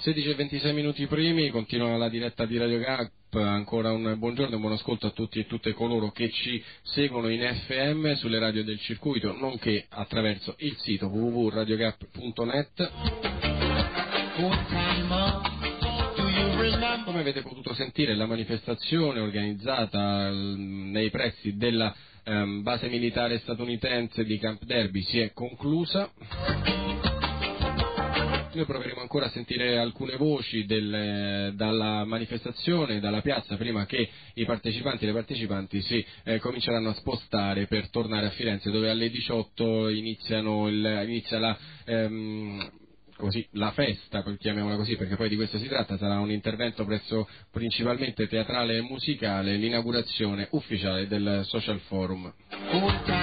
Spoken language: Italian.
16:26 primi, continua la diretta di Radio Gap. Ancora un buongiorno e un buon ascolto a tutti e tutte coloro che ci seguono in FM sulle radio del circuito, nonché attraverso il sito www.radiogap.net. Come avete potuto sentire, la manifestazione organizzata nei pressi della base militare statunitense di Camp Derby si è conclusa. Noi proveremo ancora a sentire alcune voci dalla manifestazione, dalla piazza, prima che i partecipanti e le partecipanti si cominceranno a spostare per tornare a Firenze, dove alle 18 inizia la festa, chiamiamola così, perché poi di questo si tratta. Sarà un intervento principalmente teatrale e musicale, l'inaugurazione ufficiale del Social Forum.